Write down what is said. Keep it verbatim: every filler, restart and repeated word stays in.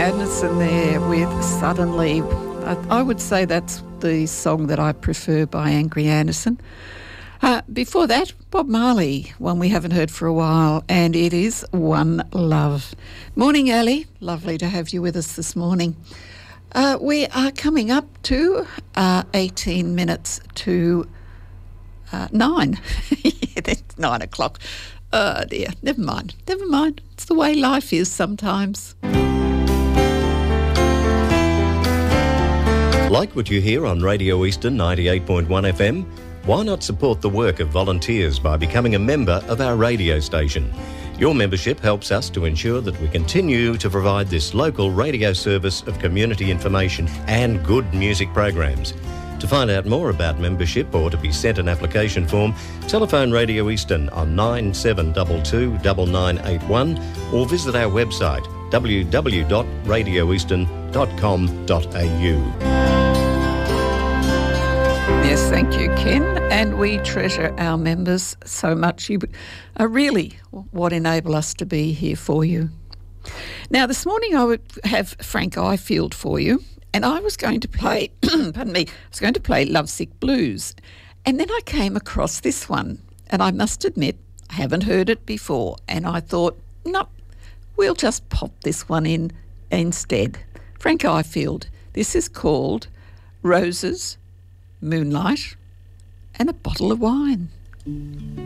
Anderson there with Suddenly. I, I would say that's the song that I prefer by Angry Anderson. Uh, before that, Bob Marley, one we haven't heard for a while, and it is One Love. Morning, Ali. Lovely to have you with us this morning. Uh, we are coming up to uh, eighteen minutes to uh, nine. It's nine o'clock. Oh dear, never mind, never mind. It's the way life is sometimes. Like what you hear on Radio Eastern ninety-eight point one F M? Why not support the work of volunteers by becoming a member of our radio station? Your membership helps us to ensure that we continue to provide this local radio service of community information and good music programs. To find out more about membership or to be sent an application form, telephone Radio Eastern on nine seven two two, nine nine eight one or visit our website w w w dot radio eastern dot com dot a u. Yes, thank you, Ken. And we treasure our members so much. You are really what enable us to be here for you. Now, this morning I would have Frank Ifield for you, and I was going to play, pardon me, I was going to play Lovesick Blues. And then I came across this one, and I must admit, I haven't heard it before. And I thought, no, we'll just pop this one in instead. Frank Ifield, this is called Roses, Moonlight, and a Bottle of Wine.